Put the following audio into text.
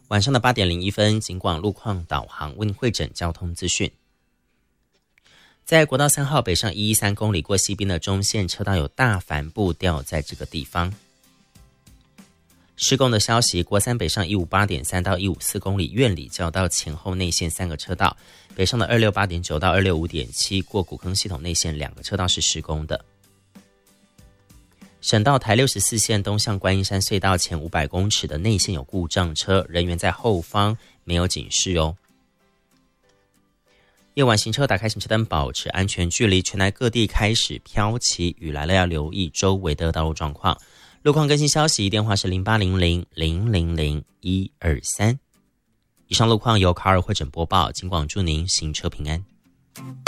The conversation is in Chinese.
晚上的8点01分，警广路况导航为您汇整交通资讯。在国道3号北上113公里过西滨的中线车道有大帆布掉在这个地方。施工的消息，国3北上158.3到154公里苑里交道前后内线3个车道，北上的268.9到265.7过古坑系统内线2个车道是施工的。省道台64线东向观音山隧道前500公尺的内线有故障车，人员在后方，没有警示哦。夜晚行车打开行车灯，保持安全距离。全台各地开始飘起雨来了，要留意周围的道路状况。路况更新消息，电话是0800-000-123。以上路况由卡尔汇整播报，警广祝您行车平安。